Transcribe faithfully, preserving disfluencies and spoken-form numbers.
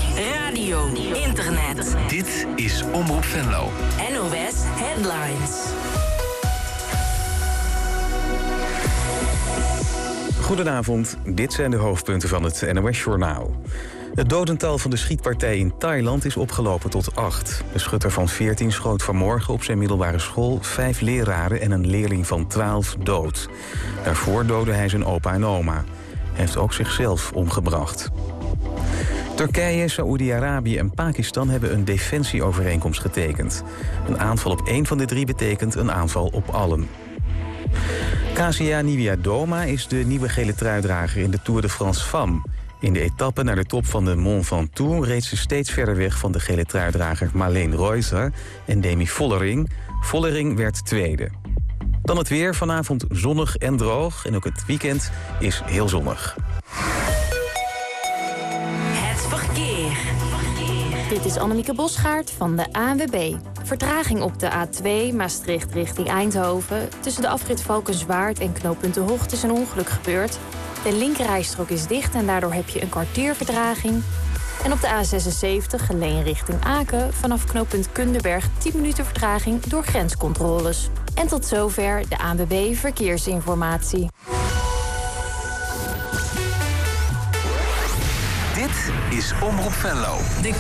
radio, internet. Dit is Omroep Venlo. N O S Headlines. Goedenavond, dit zijn de hoofdpunten van het N O S-journaal. Het dodental van de schietpartij in Thailand is opgelopen tot acht. De schutter van veertien schoot vanmorgen op zijn middelbare school vijf leraren en een leerling van twaalf dood. Daarvoor doodde hij zijn opa en oma. Hij heeft ook zichzelf omgebracht. Turkije, Saoedi-Arabië en Pakistan hebben een defensieovereenkomst getekend. Een aanval op één van de drie betekent een aanval op allen. Kasia Niewiadoma is de nieuwe gele truidrager in de Tour de France Femmes. In de etappe naar de top van de Mont Ventoux reed ze steeds verder weg van de gele truidrager Marleen Reuser en Demi Vollering. Vollering werd tweede. Dan het weer, vanavond zonnig en droog en ook het weekend is heel zonnig. Het verkeer. Dit is Annemieke Bosgaard van de A N W B. Vertraging op de A twee Maastricht richting Eindhoven. Tussen de afrit Valkenswaard en knooppunt De Hocht is een ongeluk gebeurd. De linkerrijstrook is dicht en daardoor heb je een kwartier vertraging. En op de A zesenzeventig Geleen richting Aken vanaf knooppunt Kunderberg tien minuten vertraging door grenscontroles. En tot zover de A N W B Verkeersinformatie. Dit is Omroep Venlo. De